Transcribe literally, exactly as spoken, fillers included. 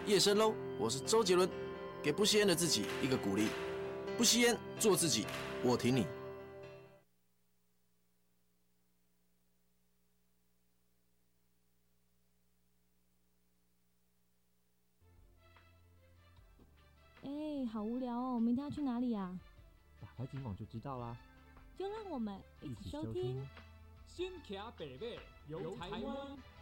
夜深喽，我是周杰伦，给不吸烟的自己一个鼓励，不吸烟，做自己，我挺你。 哎，好无聊哦，明天要去哪里呀？ 打开警网就知道啦。 就让我们一起收听。 新卡北北游台湾。